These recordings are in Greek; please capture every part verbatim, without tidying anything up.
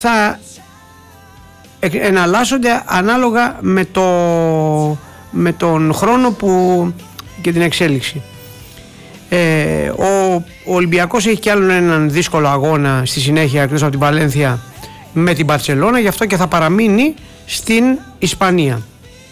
θα εναλλάσσονται ανάλογα με, το, με τον χρόνο που, και την εξέλιξη. Ε, ο, ο Ολυμπιακός έχει κι άλλον έναν δύσκολο αγώνα στη συνέχεια εκτός από την Βαλένθια με την Μπαρτσελώνα, γι' αυτό και θα παραμείνει στην Ισπανία.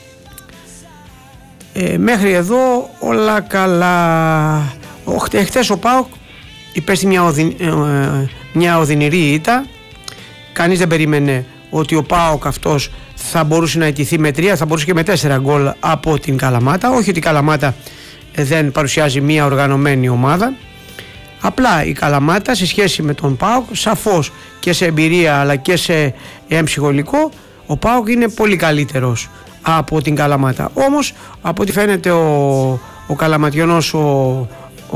Ε, μέχρι εδώ όλα καλά. Εχθές ο ΠΑΟΚ υπέστη μια, οδυ, ε, μια οδυνηρή ήττα. Κανείς δεν περίμενε ότι ο ΠΑΟΚ αυτός θα μπορούσε να ιτηθεί με τρία, θα μπορούσε και με τέσσερα γκολ από την Καλαμάτα. Όχι ότι η Καλαμάτα δεν παρουσιάζει μια οργανωμένη ομάδα, απλά η Καλαμάτα σε σχέση με τον ΠΑΟΚ, σαφώς και σε εμπειρία αλλά και σε εμψυχολικό, ο ΠΑΟΚ είναι πολύ καλύτερος από την Καλαμάτα. Όμως από ό,τι φαίνεται ο, ο Καλαματιώνος, ο, ο,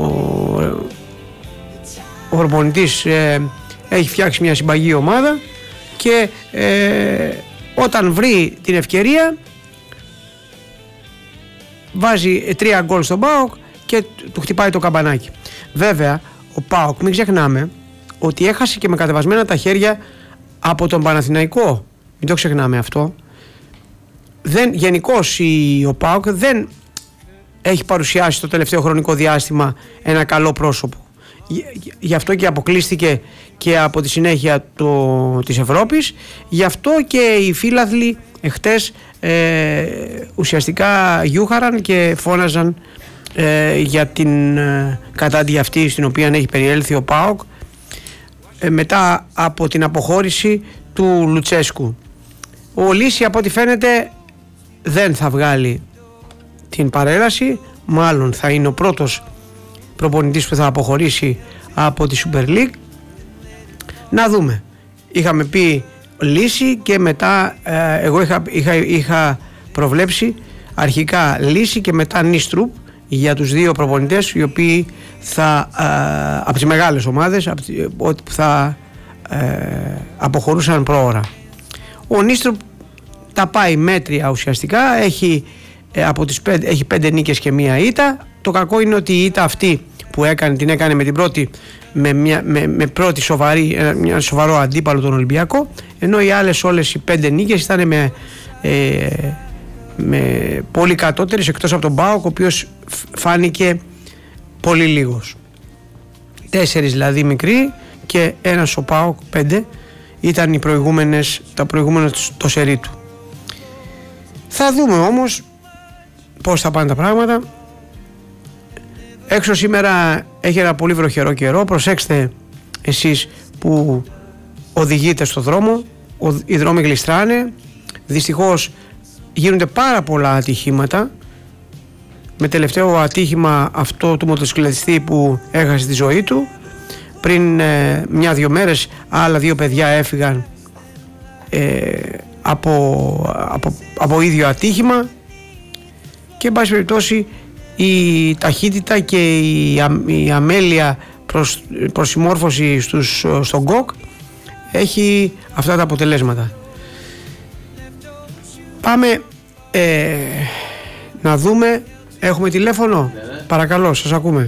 ο προπονητής ε, έχει φτιάξει μια συμπαγή ομάδα και ε, όταν βρει την ευκαιρία βάζει τρία γκολ στον ΠΑΟΚ και του χτυπάει το καμπανάκι. Βέβαια ο ΠΑΟΚ, μην ξεχνάμε ότι έχασε και με κατεβασμένα τα χέρια από τον Παναθηναϊκό, μην το ξεχνάμε αυτό. Δεν, γενικώς η, ο ΠΑΟΚ δεν έχει παρουσιάσει το τελευταίο χρονικό διάστημα ένα καλό πρόσωπο. Γι' αυτό και αποκλείστηκε και από τη συνέχεια το, της Ευρώπης. Γι' αυτό και οι φίλαθλοι εχθές ε, ουσιαστικά γιούχαραν και φώναζαν ε, για την ε, κατάντια αυτή στην οποία έχει περιέλθει ο ΠΑΟΚ ε, μετά από την αποχώρηση του Λουτσέσκου. Ο Λύση από ό,τι φαίνεται δεν θα βγάλει την παρέλαση, μάλλον θα είναι ο πρώτος προπονητής που θα αποχωρήσει από τη Super League. Να δούμε. Είχαμε πει Λύση και μετά ε, εγώ είχα, είχα, είχα προβλέψει αρχικά Λύση και μετά Νίστρουπ για τους δύο προπονητές οι οποίοι θα ε, από τις μεγάλες ομάδες από, που θα ε, αποχωρούσαν πρόωρα. Ο Νίστρουπ τα πάει μέτρια ουσιαστικά, έχει, ε, από τις πέντε, έχει πέντε νίκες και μία ήττα. Το κακό είναι ότι η ήττα αυτή που έκανε την έκανε με την πρώτη με, μια, με, με πρώτη σοβαρή, μια σοβαρό αντίπαλο τον Ολυμπιακό, ενώ οι άλλες όλες οι πέντε νίκες ήταν με, ε, με πολύ κατώτερες, εκτός από τον ΠΑΟΚ ο οποίος φάνηκε πολύ λίγος. Τέσσερις δηλαδή μικροί και ένας ο ΠΑΟΚ πέντε ήταν οι προηγούμενες, τα προηγούμενα το σερί του. Θα δούμε όμως πώς θα πάνε τα πράγματα. Έξω σήμερα έχει ένα πολύ βροχερό καιρό. Προσέξτε εσείς που οδηγείτε στο δρόμο. Οι δρόμοι γλιστράνε. Δυστυχώς γίνονται πάρα πολλά ατυχήματα. Με τελευταίο ατύχημα αυτό του μοτοσυκλετιστή που έχασε τη ζωή του. Πριν ε, μια-δυο μέρες άλλα δύο παιδιά έφυγαν ε, από, από, από ίδιο ατύχημα. Και εν πάση περιπτώσει η ταχύτητα και η, α, η αμέλεια προς, προς συμμόρφωση στους, στον γκοκ έχει αυτά τα αποτελέσματα. Πάμε ε, να δούμε. Έχουμε τηλέφωνο? Ναι. Παρακαλώ, σας ακούμε.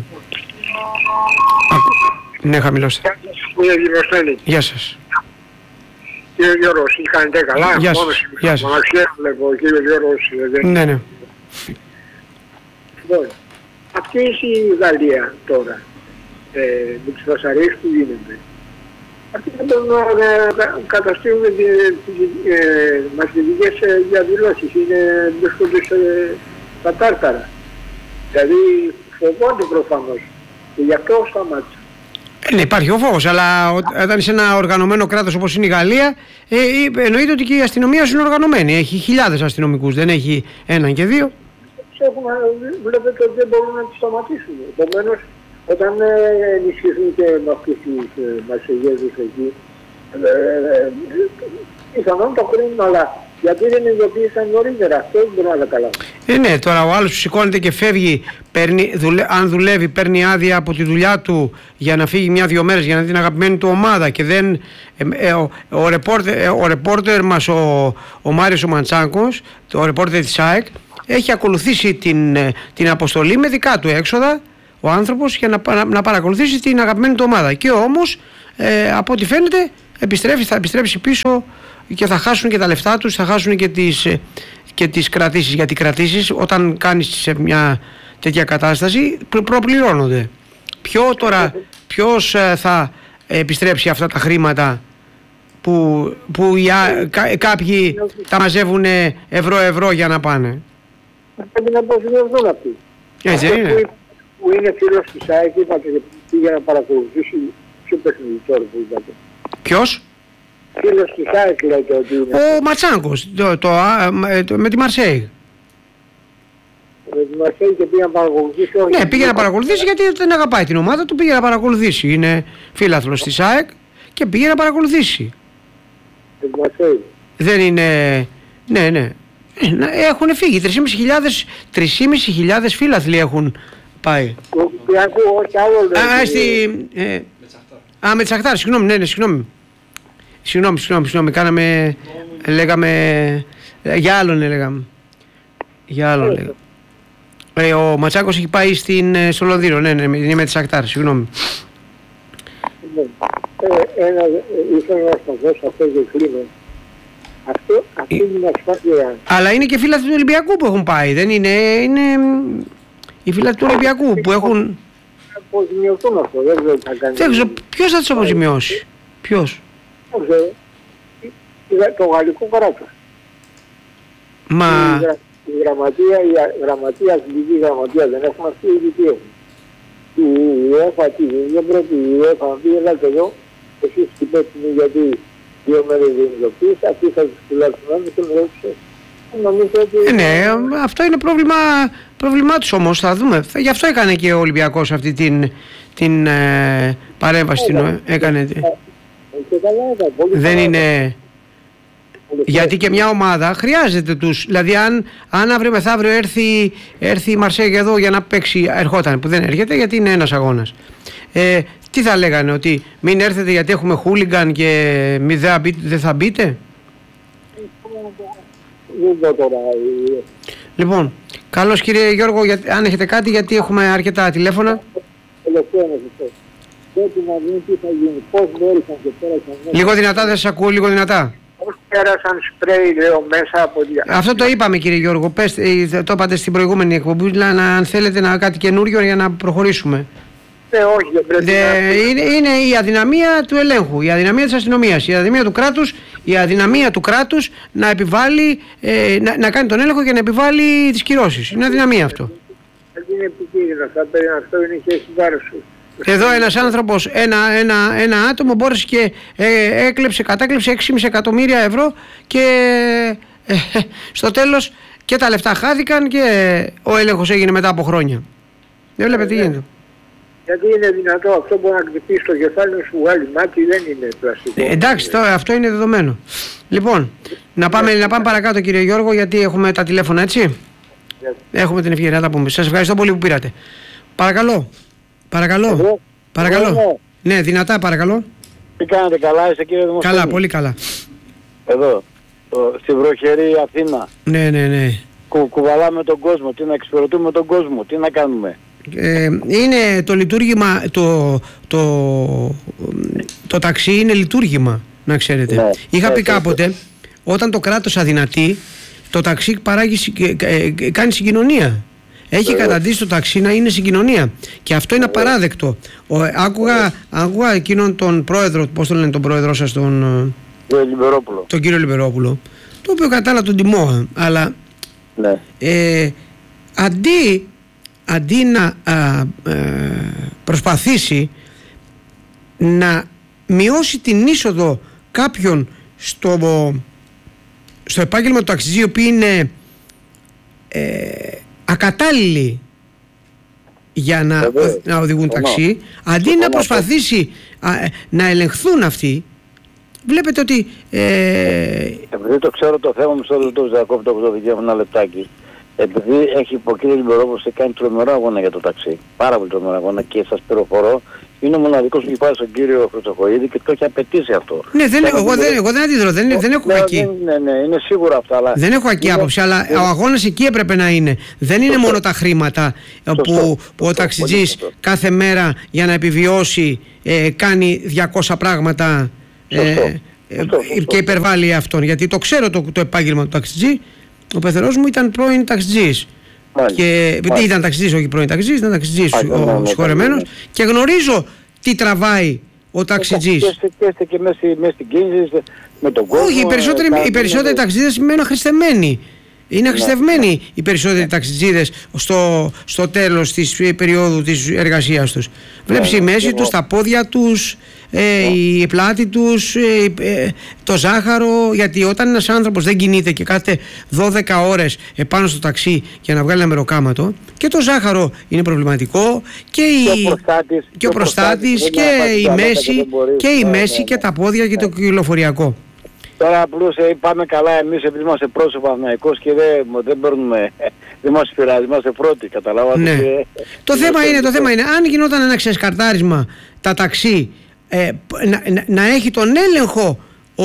Α, ναι, χαμηλώστε. Γεια σας. Κύριε Γιώργος, τι κάνετε καλά? Γεια σας. Γεια σας. Βλέπω, κύριε Γιώργος. Ναι, ναι. Λοιπόν, αυτή η Γαλλία τώρα, ε, με τις βασαρίες που γίνεται, αυτοί θα μπορούν να καταστήλουν τις μαθητικές διαδηλώσεις, είναι βρίσκονται στα τάρταρα. Δηλαδή φοβόνται προφανώς και γι' αυτό σταμάτησαν. Ε, ναι, υπάρχει ο φόβος, αλλά όταν είσαι ένα οργανωμένο κράτος όπως είναι η Γαλλία, ε, εννοείται ότι και η αστυνομία σου είναι οργανωμένη. Έχει χιλιάδες αστυνομικούς, δεν έχει έναν και δύο. Έχουν, βλέπετε ότι δεν μπορούν να τους σταματήσουν. Επομένως, όταν ε, ενισχύσουν και με αυτούς τους ε, μασεγέζους εκεί, ε, ε, πιθανόν το κρίνουν, αλλά γιατί δεν ειδοποίησαν νωρίτερα, αυτό δεν μπορώ να καταλάβω. Ε, ναι, τώρα ο άλλος που σηκώνεται και φεύγει, παίρνει, δουλε, αν δουλεύει, παίρνει άδεια από τη δουλειά του για να φύγει μια-δυο μέρες για να δει την αγαπημένη του ομάδα και δεν. Ε, ε, ο, ο, ρεπόρτερ, ε, ο ρεπόρτερ μας, ο, ο Μάριος ο Μαντσάνκος, ο ρεπόρτερ της ΑΕΚ, έχει ακολουθήσει την, την αποστολή με δικά του έξοδα ο άνθρωπος για να, να, να παρακολουθήσει την αγαπημένη του ομάδα. Και όμως, ε, από ό,τι φαίνεται, επιστρέφει, θα επιστρέψει πίσω και θα χάσουν και τα λεφτά τους, θα χάσουν και τις, και τις κρατήσεις. Γιατί οι κρατήσεις όταν κάνεις σε μια τέτοια κατάσταση προ, προπληρώνονται. Ποιο τώρα, ποιος θα επιστρέψει αυτά τα χρήματα που, που οι, κα, κάποιοι τα μαζεύουν ευρώ-ευρώ για να πάνε. Πρέπει να προσφυγούν αυτοί. Έτσι είναι. Που, που είναι φίλος της ΑΕΚ, είπατε και πήγε να παρακολουθήσει ποιο παιχνίδι τώρα που είπατε. Ποιος? Φίλος της ΑΕΚ λέτε ότι είναι. Ο Ματσάνκος, το, το, το, με τη Μαρσέη. Με τη Μαρσέη και πήγε να παρακολουθήσει. Ναι, πήγε να παρακολουθήσει γιατί δεν αγαπάει την ομάδα του, πήγε να παρακολουθήσει. Είναι φίλαθλος της ΑΕΚ και πήγε να παρακολουθήσει. Με τη Μαρσέη. Δεν είναι... Ναι, ναι. Έχουν φύγει. τρεις χιλιάδες χιλιάδες φίλαθλοι έχουν πάει. Όχι άλλο. Α, στη... Ε, α, με Τσαχτάρ, συγγνώμη, ναι, ναι, συγγνώμη. Συγγνώμη, συγγνώμη, συγγνώμη, κάναμε... Λέγαμε... Για άλλον λέγαμε. Για άλλον λέγαμε. Ε, ο Ματσάκος έχει πάει στην, στο Λονδίνο, ναι, ναι, είναι με τη Σακτάρ, συγγνώμη. Ε, ένα, ήθελα να σας δώσω αυτό το κλίμα. Αυτό, αυτή είναι ασφάλεια. Αλλά είναι και φίλαθλοι του Ολυμπιακού που έχουν πάει, δεν είναι, είναι οι φίλαθλοι του Ολυμπιακού που έχουν... Αποζημιωθούν αυτό, δεν ξέρω τι θα κάνει. Δεν ξέρω, ποιος θα τους αποζημιώσει, ποιος? Δεν ξέρω, το γαλλικό κράτος. Μα... Η γραμματεία, η γραμματεία, η αθλητική γραμματεία δεν έχουν αυτή η τι έχουν. Η UEFA, τι δεν πρέπει η UEFA να πει, ελάτε εδώ, εσείς υπεύθυνοι γιατί δύο μέρες δεν ειδοποιείς, αυτοί θα τους τουλάχιστον και με ρωτήσετε. Νομίζω ότι... Ε, ναι, αυτό είναι πρόβλημα, πρόβλημά τους όμως, θα δούμε. Γι' αυτό έκανε και ο Ολυμπιακός αυτή την, την ε, παρέμβαση, την έκανε. Δεν είναι... Γιατί και μια ομάδα χρειάζεται τους. Δηλαδή, αν, αν αύριο μεθαύριο έρθει, έρθει η Μαρσέγγ εδώ για να παίξει, ερχόταν που δεν έρχεται γιατί είναι ένας αγώνας. Ε, τι θα λέγανε, ότι μην έρθετε γιατί έχουμε χούλιγκαν και μη δεν δε θα μπείτε. Λοιπόν, καλώς κύριε Γιώργο, για, αν έχετε κάτι, γιατί έχουμε αρκετά τηλέφωνα. Λίγο δυνατά, δεν σας ακούω, λίγο δυνατά. Πέρασαν σπρέι, λέω, μέσα από... Αυτό το είπαμε κύριε Γιώργο, πες, το είπατε στην προηγούμενη εκπομπή, να, αν θέλετε να κάτι καινούριο για να προχωρήσουμε. Ναι, όχι, δεν πρέπει Δε, να... είναι, είναι η αδυναμία του ελέγχου, η αδυναμία της αστυνομίας, η αδυναμία του κράτους, η αδυναμία του κράτους να επιβάλλει, ε, να, να κάνει τον έλεγχο και να επιβάλλει τις κυρώσεις. Είναι αδυναμία αυτό. Δεν είναι επικίνδυνο, αυτό είναι και έχει βάρος σου. Εδώ ένας άνθρωπος, ένα, ένα, ένα άτομο μπόρεσε και ε, έκλεψε, κατάκλεψε έξι κόμμα πέντε εκατομμύρια ευρώ και ε, ε, στο τέλος και τα λεφτά χάθηκαν και ο έλεγχος έγινε μετά από χρόνια. Δεν βλέπετε τι γίνεται. Γιατί είναι δυνατό αυτό που να χτυπήσει στο κεφάλι σου βγάλει μάτι, δεν είναι πλαστικό. Ε, εντάξει, τώρα, αυτό είναι δεδομένο. Λοιπόν, να πάμε, να πάμε παρακάτω κύριε Γιώργο, γιατί έχουμε τα τηλέφωνα, έτσι. Yeah. Έχουμε την ευκαιρία να τα πούμε. Σας ευχαριστώ πολύ που πήρατε. Παρακαλώ. Παρακαλώ. Εδώ. Παρακαλώ. Εδώ. Ναι, δυνατά παρακαλώ. Τι κάνετε, καλά είστε κύριε Δημοσθένη? Καλά, πολύ καλά. Εδώ, το, στη βροχερή Αθήνα. Ναι, ναι, ναι. Κου, κουβαλάμε τον κόσμο, τι να εξυπηρετούμε τον κόσμο, τι να κάνουμε. Ε, είναι το λειτουργήμα, το, το, το ταξί είναι λειτουργήμα, να ξέρετε. Ναι, Είχα ναι, πει κάποτε, ναι. Όταν το κράτος αδυνατεί, το ταξί παράγει, κάνει συγκοινωνία. Έχει ε, καταντήσει το ταξί να είναι συγκοινωνία. Και αυτό είναι απαράδεκτο. Ο, άκουγα, άκουγα εκείνον τον πρόεδρο, πώς το λένε τον πρόεδρό σας, τον, Λιμπερόπουλο. τον κύριο Λιμπερόπουλο, το οποίο κατάλαβα τον τιμώ, αλλά ναι. ε, αντί, αντί να α, ε, προσπαθήσει να μειώσει την είσοδο κάποιων στο, στο επάγγελμα του ταξιτζή, οι οποίοι είναι ε, ακατάλληλοι για να, να οδηγούν ταξί, αντί να προσπαθήσει α, να ελεγχθούν αυτοί, βλέπετε ότι... Ε... Επειδή το ξέρω το θέμα μου στο λεπτό, διακόπτω από το δικαίωμα ένα λεπτάκι. Επειδή έχει ο κύριος Λιμπερόπουλος και κάνει τρομερό αγώνα για το ταξί, πάρα πολύ τρομερό αγώνα, και σας πληροφορώ, είναι ο μοναδικός που έχει πάρει στον κύριο Χρυσοχοΐδη και το έχει απαιτήσει αυτό. Ναι, δεν, εγώ, εγώ, δεν, εγώ δεν αντιδρώ, δεν, δεν έχω ναι, κακή. Ναι, ναι, είναι σίγουρα αυτά. Αλλά δεν έχω κακή είναι... άποψη, αλλά είναι... ο αγώνας εκεί έπρεπε να είναι. Δεν είναι μόνο τα χρήματα σωστό, που, σωστό, που ο ταξιτζής κάθε μέρα για να επιβιώσει ε, κάνει διακόσια πράγματα ε, ε, και υπερβάλλει αυτόν. Γιατί το ξέρω το, το επάγγελμα του ταξιτζή. Ο πεθερός μου ήταν πρώην ταξιτζής. Και δεν ήταν ταξιτζής, όχι πρώην ταξιτζής, ήταν ταξιτζής ο συγχωρεμένος. Και γνωρίζω τι τραβάει ο ταξιτζής. Και είστε και μέσα στην κίνηση με τον κόσμο. Όχι, οι περισσότεροι, οι περισσότεροι ταξιτζίδες μένουν αχρηστεμένοι. Είναι αχρηστευμένοι ναι. οι περισσότεροι ταξιτζίδες στο, στο τέλος της περίοδου της εργασίας τους. Βλέπεις ναι, η μέση τους, τα πόδια τους, ε, ναι. η πλάτη τους, ε, ε, το ζάχαρο. Γιατί όταν ένας άνθρωπος δεν κινείται και κάθεται δώδεκα ώρες επάνω στο ταξί για να βγάλει ένα μεροκάματο, και το ζάχαρο είναι προβληματικό και, η, ο προστάτης και, και, ο προστάτης, και, και η μέση και, η μέση και τα πόδια και το κυκλοφοριακό. Τώρα απλώς ε, πάμε καλά εμείς επειδή είμαστε πρόσωπο Παναθηναϊκός και δεν, δεν παίρνουμε, δεν μας πειράζει, είμαστε πρώτοι, καταλάβατε. Ναι. Και, το, θέμα είναι, το θέμα είναι, αν γινόταν ένα ξεσκαρτάρισμα τα ταξί, ε, να, να, να έχει τον έλεγχο ο,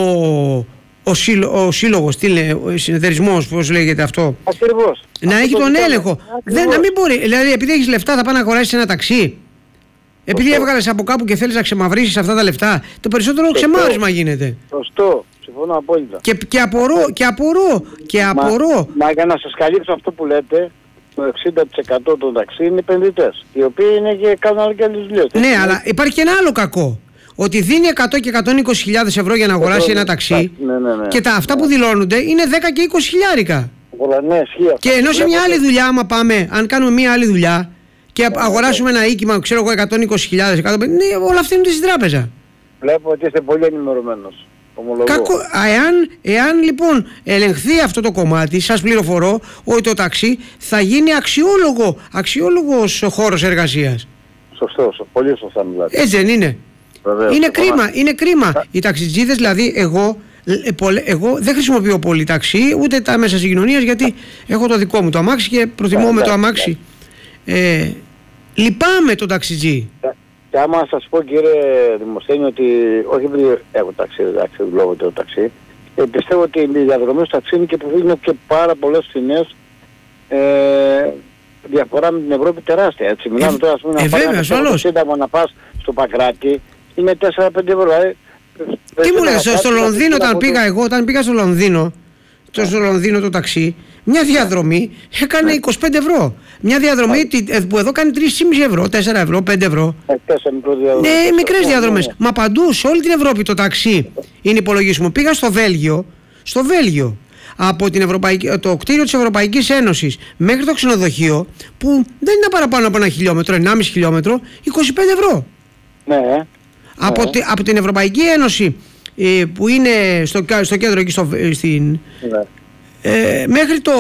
ο, σύλλο, ο σύλλογος, τι λέει, ο συνεταιρισμός, πώς λέγεται αυτό. Ακριβώς. Να έχει τον έλεγχο. Δεν, να μην μπορεί, δηλαδή επειδή έχεις λεφτά θα πάει να αγοράσεις ένα ταξί. Επειδή έβγαλες από κάπου και θέλεις να ξεμαυρίσεις αυτά τα λεφτά, το περισσότερο Σωστό. ξεμάρισμα γίνεται. Σωστό. Συμφωνώ απόλυτα. Και, και απορώ, και απορώ, και απορώ. Μα, μα για να σας καλύψω αυτό που λέτε, το εξήντα τοις εκατό των ταξί είναι επενδυτές, οι οποίοι είναι και κάνουν και άλλες δουλειές. Ναι, αλλά υπάρχει και ένα άλλο κακό. Ότι δίνει εκατό και εκατόν είκοσι χιλιάδες ευρώ για να αγοράσει Εδώ, ένα ταξί ναι, ναι, ναι, και τα, αυτά ναι. που δηλώνονται είναι δέκα και είκοσι χιλιάρικα. Ναι, και ενώ σε μια άλλη δουλειά, άμα πάμε, αν κάνουμε μια άλλη δουλειά και yeah, αγοράσουμε yeah. ένα οίκημα, ξέρω εγώ, εκατόν είκοσι χιλιάδες, εκατόν πενήντα, ναι, όλα αυτά είναι στην τράπεζα. Βλέπω ότι είστε πολύ ενημερωμένος. Κακό, εάν, εάν λοιπόν ελεγχθεί αυτό το κομμάτι, σας πληροφορώ ότι το ταξί θα γίνει αξιόλογο, αξιόλογος χώρος εργασίας. Σωστό, πολύ σωστά μιλάτε. Έτσι δεν είναι? Βεβαίως, είναι κρίμα, είναι κρίμα. Οι ταξιτζίδες, δηλαδή εγώ, εγώ δεν χρησιμοποιώ πολύ ταξί, ούτε τα μέσα συγκοινωνίας, γιατί έχω το δικό μου το αμάξι και προτιμώ yeah, με yeah, το αμάξι. Yeah. Ε, λυπάμαι το ταξιτζί. Yeah. Και άμα σας πω κύριε Δημοσθένη ότι όχι επειδή έχω ταξί, εντάξει, λόγω το ταξί, ε, πιστεύω ότι οι διαδρομές του ταξί είναι και που δίνουν και πάρα πολλές φθηνές ε, διαφορά με την Ευρώπη τεράστια, έτσι. Μιλάμε ε, τώρα, ας πούμε, ε, να πας στο Σύνταγμα να πας στο Πακράτη, είναι τέσσερα πέντε ευρώ. Ε, Τι μου λες, στο Λονδίνο όταν πήγα εγώ, όταν πήγα στο Λονδίνο, το στο Λονδίνο το ταξί, μια διαδρομή έκανε είκοσι πέντε ευρώ. Μια διαδρομή που εδώ κάνει τρία κόμμα πέντε ευρώ, τέσσερα ευρώ, πέντε ευρώ. Ναι, μικρές διαδρομές. Μα παντού, σε όλη την Ευρώπη το ταξί είναι υπολογίσιμο. Πήγα στο Βέλγιο, στο Βέλγιο, από την Ευρωπαϊκή, το κτίριο της Ευρωπαϊκής Ένωσης μέχρι το ξενοδοχείο, που δεν είναι παραπάνω από ένα χιλιόμετρο, ενάμιση χιλιόμετρο, είκοσι πέντε ευρώ. Ναι. Από, τη, από την Ευρωπαϊκή Ένωση ε, που είναι στο, στο κέντρο εκεί στο, στην, ναι. ε, μέχρι το,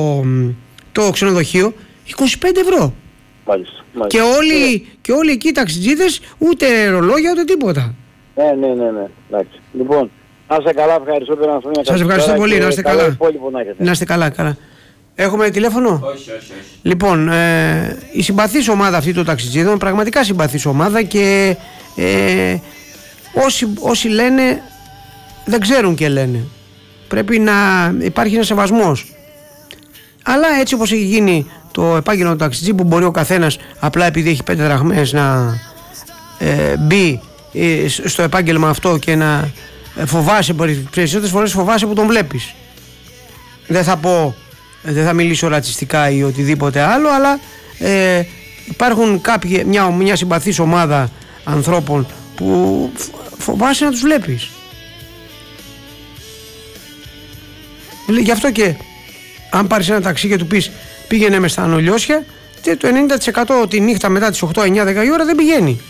το ξενοδοχείο είκοσι πέντε ευρώ. Μάλιστα, μάλιστα. Και, όλοι, ναι. και όλοι εκεί οι ταξιτζίδες ούτε ρολόγια ούτε τίποτα. Ναι, ναι, ναι, ναι. Εντάξει. Λοιπόν, να είστε καλά, ευχαριστώ. Σας ευχαριστώ πολύ, να είστε καλά. Να είστε καλά, καλά. Έχουμε τηλέφωνο? Όχι, όχι, όχι. Λοιπόν, ε, η συμπαθής ομάδα αυτή των ταξιτζίδων, πραγματικά συμπαθής ομάδα και ε, όσοι, όσοι λένε δεν ξέρουν και λένε. Πρέπει να υπάρχει ένα σεβασμός. Αλλά έτσι όπως έχει γίνει το επάγγελμα του ταξιτζή, που μπορεί ο καθένας απλά επειδή έχει πέντε δραχμές να ε, μπει ε, στο επάγγελμα αυτό και να φοβάσαι, περισσότερες φορές φοβάσαι που τον βλέπεις. Δεν θα πω, δεν θα μιλήσω ρατσιστικά ή οτιδήποτε άλλο, αλλά ε, υπάρχουν κάποιοι, μια, μια συμπαθής ομάδα ανθρώπων που φοβάσαι να τους βλέπεις. Γι' αυτό και αν πάρεις ένα ταξί και του πεις πήγαινε με στα Ανολιώσια, το ενενήντα τοις εκατό τη νύχτα μετά τις οκτώ, εννιά, δέκα η ώρα δεν πηγαίνει.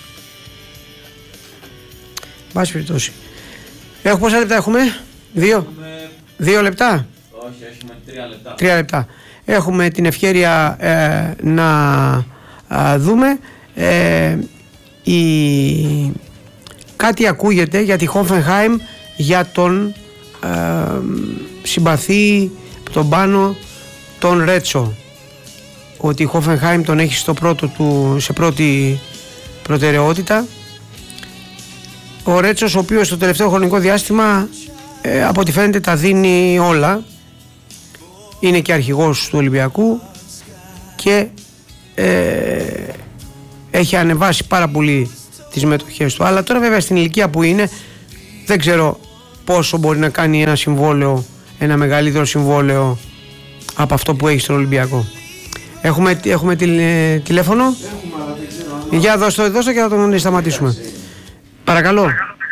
Πάση περιπτώσει. Έχω πόσα λεπτά έχουμε? Δύο. Έχουμε... Δύο λεπτά. Όχι, έχουμε τρία λεπτά. Τρία λεπτά. Έχουμε την ευκαιρία ε, να ε, δούμε ε, η... κάτι ακούγεται για τη Hoffenheim, για τον ε, συμπαθή τον πάνω τον Ρέτσο, ότι η Hoffenheim τον έχει στο πρώτο του, σε πρώτη προτεραιότητα. Ο Ρέτσος, ο οποίος στο τελευταίο χρονικό διάστημα ε, από ό,τι φαίνεται τα δίνει όλα, είναι και αρχηγός του Ολυμπιακού και ε, έχει ανεβάσει πάρα πολύ τις μετοχές του, αλλά τώρα βέβαια στην ηλικία που είναι δεν ξέρω πόσο μπορεί να κάνει ένα συμβόλαιο, ένα μεγαλύτερο συμβόλαιο από αυτό που έχει στον Ολυμπιακό. Έχουμε, έχουμε τη, ε, τηλέφωνο. Έχουμε, αλλά δεν ξέρω. Για δώστε, δώστε και θα τον σταματήσουμε. Παρακαλώ.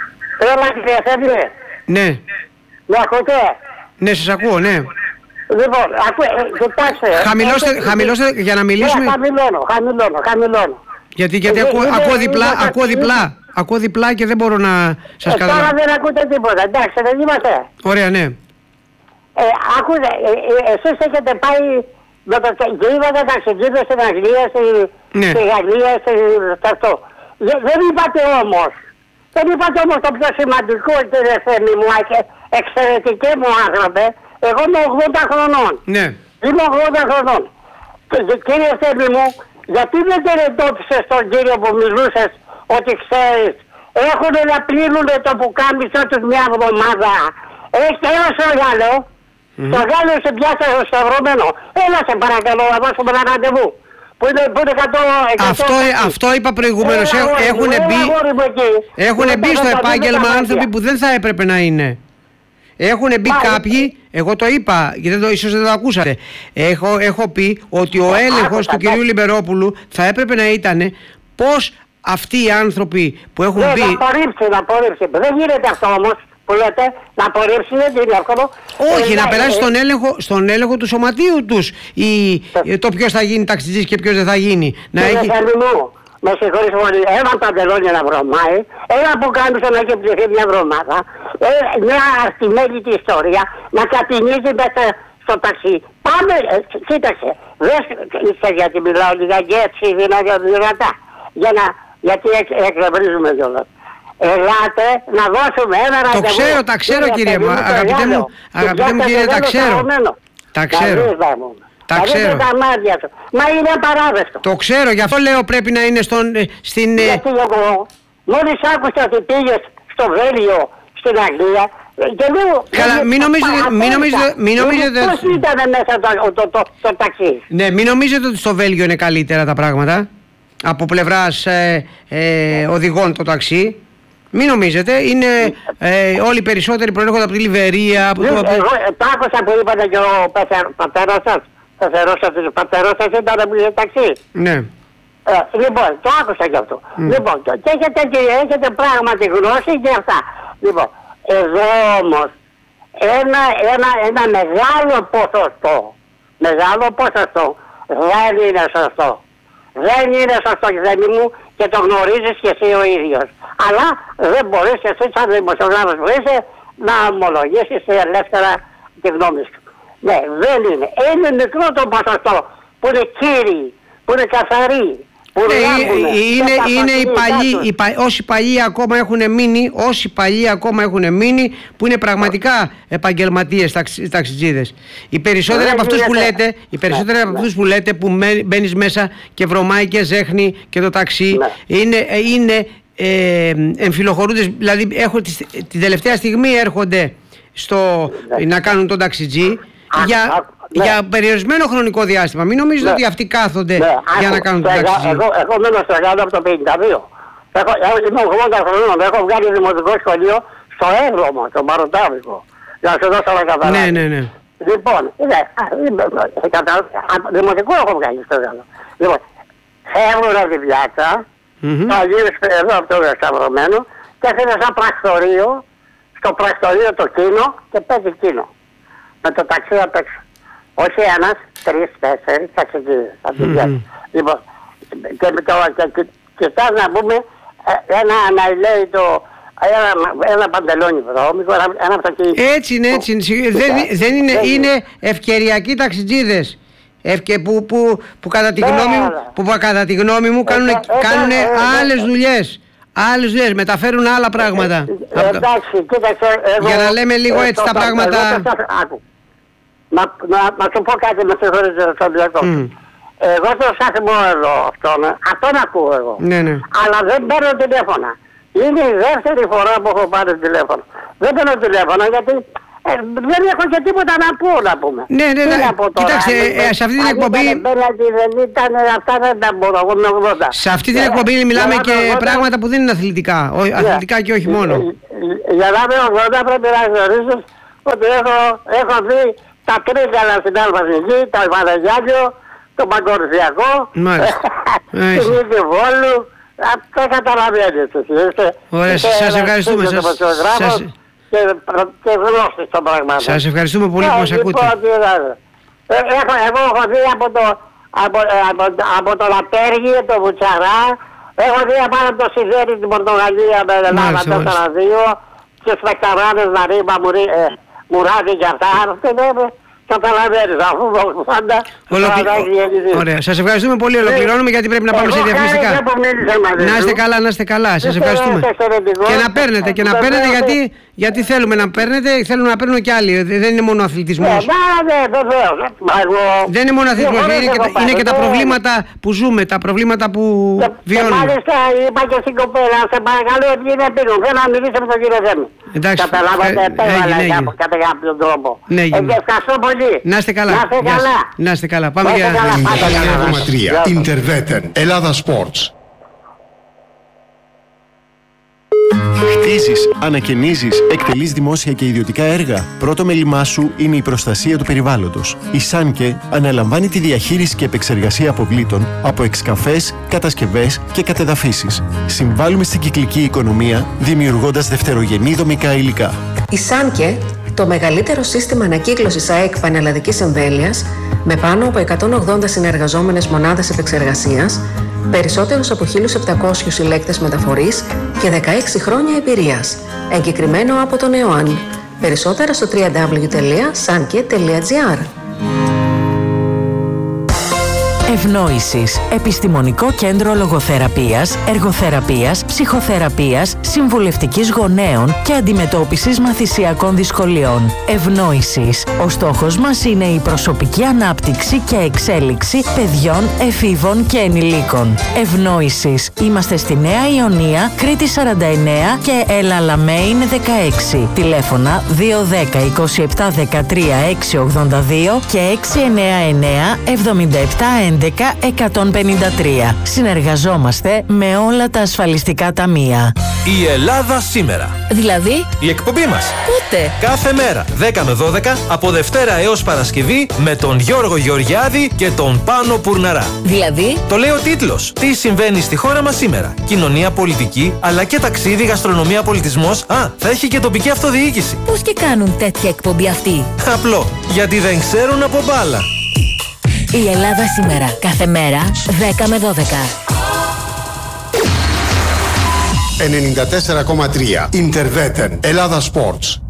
Έλα κύριε Σέντρε. Ναι. Με ακούτε? Ναι, σας ακούω, ναι. Λοιπόν, ακού, ε, κοιτάξτε. Χαμηλώστε, ε, χαμηλώστε για να μιλήσουμε. Ναι, χαμηλώνω, χαμηλώνω, χαμηλώνω. Γιατί, γιατί ε, ακούω, είναι, ακούω είναι, διπλά, είναι, ακούω είναι, διπλά. Ακούω διπλά και δεν μπορώ να σας ε, καταλάβω. Τώρα δεν ακούτε τίποτα, εντάξει, δεν είμαστε. Ωραία, ναι. Ε, ακούτε, ε, ε, εσείς έχετε πάει με το και είπατε ταξιδίδες στην Αγγλία, στη, ναι. στη Γαλλία, στη, σε αυτό. Δεν, δεν είπατε όμως, δεν είπατε όμως το πιο σημαντικό, κύριε Θέμη μου, και εξαιρετικέ μου άνθρωπε, εγώ είμαι ογδόντα χρονών. Ναι. Είμαι ογδόντα χρονών. Και, κύριε Θέμη μου, γιατί δεν τον εντόπισες τον κύριο που μιλούσες ότι ξέρεις, έχουν να πλύνουν το πουκάμισο τους μια εβδομάδα. Έχει ένα στο Γάλλο, mm-hmm. το Γάλλο σε πιάσε στο σταυρωμένο. Έλα σε παρακαλώ να δώσουμε ένα ραντεβού. Που είναι, που είναι εκατό, εκατό, αυτό, αυτό είπα προηγουμένως. Έχουν μπει, έχουν μπει στο επάγγελμα άνθρωποι που δεν θα έπρεπε να είναι. Έχουν μπει Μάλιστα. κάποιοι, εγώ το είπα, γιατί δεν το, ίσως δεν το ακούσατε. Έχω, έχω πει ότι ο έλεγχος του κυρίου Λιμπερόπουλου θα έπρεπε να ήταν πώς αυτοί οι άνθρωποι που έχουν ναι, μπει... Να απορρίψει, να απορρίψει. Δεν γίνεται αυτό όμως που λέτε, να απορρίψει δεν είναι εύκολο. Όχι, ε, να ε, περάσει ε, στον, έλεγχο, στον έλεγχο του σωματείου τους η, ε, το ποιος θα γίνει ταξιτζής και ποιος δεν θα γίνει. Να έχει... έχει... Με συγχωρείς πολύ, ένα παντελόνι να βρωμάει, ένα που κάνεις να έχει πληθεί μια εβδομάδα, ε, μια αστιμέλητη ιστορία, να κατηνίζει μέσα στο ταξί. Πάμε, ε, κοίταξε, δες, είσαι γιατί μιλάω λιγάκι έτσι δυνατά, για να, γιατί εκνευρίζουμε κιόλας. Ελάτε να δώσουμε ένα ραντεβού. Το ξέρω, τα ξέρω κύριε μου, αγαπητέ μου, αγαπητέ μου κύριε, τα ξέρω. Τα ξέρω. Τα ξέρω. Τα μάτια του. Μα είναι απαράδεκτο. Το ξέρω, γι' αυτό λέω πρέπει να είναι στον, στην... Γιατί εγώ μόλις άκουσα ότι πήγες στο Βέλγιο, στην Αγγλία, και λέω... Καλά, μην νομίζετε... Μην νομίζετε, μην νομίζετε πώς ήταν μέσα το, το, το, το ταξί. Ναι, μην νομίζετε ότι στο Βέλγιο είναι καλύτερα τα πράγματα. Από πλευράς ε, ε, οδηγών το ταξί. Μην νομίζετε, είναι ε, όλοι οι περισσότεροι προέρχονται από τη Λιβερία. Από εγώ, το... εγώ το άκουσα που είπατε και ο πατέρας σας. Ο πατέρας σας ήταν που είχε ταξί. Ναι. Ε, λοιπόν, το άκουσα κι αυτό. Mm. Λοιπόν, και έχετε, και έχετε πράγματι γνώση και αυτά. Λοιπόν, εδώ όμως ένα, ένα, ένα μεγάλο ποσοστό, μεγάλο ποσοστό δεν είναι σωστό. Δεν είναι σωστό, Θέμη μου, και το γνωρίζεις και εσύ ο ίδιος. Αλλά δεν μπορείς εσύ σαν δημοσιογράφος που είσαι να ομολογήσεις ελεύθερα τη γνώμη σου. Ναι, δεν είναι. Είναι μικρό το ποσοστό που είναι κύριοι, που είναι καθαροί. Είναι, είναι, είναι οι παλιοί, οι, πα, όσοι παλιοί ακόμα έχουν μείνει, όσοι παλιοί ακόμα έχουν μείνει, που είναι πραγματικά επαγγελματίες ταξι, ταξιτζίδες. Οι περισσότεροι από αυτούς που λέτε, οι περισσότεροι από αυτούς που λέτε που μπαίνεις μέσα και βρωμάει και ζέχνει και το ταξί, είναι, είναι ε, εμφυλοχωρούντες, δηλαδή έχουν, την τελευταία στιγμή έρχονται στο, να κάνουν τον ταξιτζή για... Ναι. Για περιορισμένο χρονικό διάστημα. Μην νομίζετε ναι. ότι αυτοί κάθονται ναι. για να κάνουν το ταξίδι. Εγώ, εγώ μένω στο Γάλλο από το πενήντα δύο. Έχω, είμαι ογδόντα χρονών. Έχω βγάλει δημοτικό σχολείο στο έβδομο, στο Μαροτάβικο. Για να σου δώσω ένα καταλάβει. Ναι, ναι, ναι. Λοιπόν, ναι, δημοτικό έχω βγάλει στο Γάλλο. Λοιπόν, φεύγω από την πιάτσα, mm-hmm. θα γύρω εδώ από το Σταυρωμένο και έφυγα σαν πρακτορείο, στο πρακτορείο το Κίνο και πέντε Κίνο. Με το ταξίδι απ' έξω. Όχι ένας, τρεις, τέσσερις ταξιδίδες. Mm-hmm. Λοιπόν, και, και, και, κοιτάς να πούμε ένα, να λέει το, ένα, ένα παντελόνι βρώμικο, ένα, ένα αυτοκίνητο. Έτσι είναι, έτσι είναι. Δεν, δεν είναι, είναι ευκαιριακοί ταξιτζίδες. Ευκαι, που, που, που, κατά τη γνώμη μου, που κατά τη γνώμη μου κάνουν, κάνουν άλλες δουλειές. Άλλες δουλειές, μεταφέρουν άλλα πράγματα. Εντάξει, κοίταξε. Για να λέμε λίγο έτσι τα πράγματα. Να, να, να σου πω κάτι με συγχωρείτε στον διακόπτη. Mm. Εγώ το σταθμό εδώ αυτόν, αυτόν ακούω εγώ. Ναι, ναι. Αλλά δεν παίρνω τηλέφωνα. Είναι η δεύτερη φορά που έχω πάρει τηλέφωνο. Δεν παίρνω τηλέφωνα γιατί Ε, δεν έχω και τίποτα να πω, να πούμε. Ναι, ναι, ναι. Κοιτάξτε, ε, σε αυτή την εκπομπή. Δεν ήταν, αυτά δεν τα μπορώ. Σε αυτή την εκπομπή μιλάμε και πράγματα που δεν είναι αθλητικά. Αθλητικά και όχι μόνο. Για να είμαι ογδόντα πρέπει να γνωρίζεις ότι έχω, έχω δει τα τρίκαλα στην Αλβανική, το Βαραγιάνιο, το Παγκορφιακό, τη Νίκη Βόλου. Αυτό καταλαβαίνεις εσύ. Ωραία, σας ευχαριστούμε. Και, και γνώστης των πραγμάτων. Σας ευχαριστούμε πολύ που μας ακούτε. Έχω, εγώ έχω δει από το, από, από, από το Λατέργιο, το Βουτσαρά, έχω δει απάνω από το Σιδέρι στην Πορτογαλία με Ελλάδα τέσσερα δύο και σπεκταράδες να ρήμα μουράδι και αυτά. Καταλαβαίνεις, αφού πάντα... Ωραία, σας ευχαριστούμε πολύ. Ολοκληρώνουμε γιατί πρέπει να πάμε σε διαφημιστικά. Να είστε καλά, να είστε καλά. Σας ευχαριστούμε. Και να παίρνετε, και να παίρνετε γιατί, γιατί θέλουμε να παίρνετε, θέλουμε να παίρνουν και άλλοι. Δεν είναι μόνο αθλητισμός. Δεν είναι μόνο αθλητισμός, είναι και τα προβλήματα που ζούμε, τα προβλήματα που βιώνουμε. Και μάλιστα είπα και στην κοπέλα, σε παρακαλώ, επειδή είναι πίνω, θέλω να μιλήσω με τον κύριο Θέμη. Καταλάβατε, επέβαλα κατά κάποιον τρόπο. Ευχαριστώ πολύ. Να είστε καλά. Να είστε καλά. Να είστε καλά. Πάμε για ενενήντα τέσσερα κόμμα τρία Interveten Ελλάδα Sports. Χτίζεις, ανακαινίζεις, εκτελείς δημόσια και ιδιωτικά έργα. Πρώτο μέλημά σου είναι η προστασία του περιβάλλοντος. Η Σάνκε αναλαμβάνει τη διαχείριση και επεξεργασία αποβλήτων από εξκαφές, κατασκευές και κατεδαφίσεις. Συμβάλλουμε στην κυκλική οικονομία δημιουργώντας δευτερογενή δομικά υλικά. Η Σάνκε, το μεγαλύτερο σύστημα ανακύκλωσης ΑΕΚ πανελλαδικής εμβέλειας, με πάνω από εκατόν ογδόντα συνεργαζόμενες μονάδες επεξεργασίας, περισσότερους από χίλιους επτακόσιους συλλέκτες μεταφορής και δεκαέξι χρόνια εμπειρίας. Εγκεκριμένο από τον ΕΟΑΝ. Περισσότερα στο double-u double-u double-u τελεία sanke τελεία gr. Ευνόησης. Επιστημονικό κέντρο λογοθεραπείας, εργοθεραπείας, ψυχοθεραπείας, συμβουλευτικής γονέων και αντιμετώπισης μαθησιακών δυσκολιών. Ευνόησης. Ο στόχος μας είναι η προσωπική ανάπτυξη και εξέλιξη παιδιών, εφήβων και ενηλίκων. Ευνόησης. Είμαστε στη Νέα Ιωνία, Κρήτη σαράντα εννέα και Ελαλαμέιν δεκαέξι. Τηλέφωνα δύο ένα μηδέν είκοσι επτά δεκατρία έξι ογδόντα δύο και έξι εννέα εννέα εβδομήντα επτά έντεκα εκατόν πενήντα τρία. Συνεργαζόμαστε με όλα τα ασφαλιστικά ταμεία. Η Ελλάδα σήμερα. Δηλαδή, η εκπομπή μας. Πότε? Κάθε μέρα, δέκα με δώδεκα, από Δευτέρα έως Παρασκευή, με τον Γιώργο Γεωργιάδη και τον Πάνο Πουρναρά. Δηλαδή, το λέει ο τίτλος. Τι συμβαίνει στη χώρα μας σήμερα. Κοινωνία, πολιτική, αλλά και ταξίδι, γαστρονομία, πολιτισμός. Α, θα έχει και τοπική αυτοδιοίκηση. Πώς και κάνουν τέτοια εκπομπή αυτοί? Απλό. Γιατί δεν ξέρουν από μπάλα. Η Ελλάδα σήμερα. Κάθε μέρα, δέκα με δώδεκα. ενενήντα τέσσερα κόμμα τρία Interveten Ελλάδα Sports.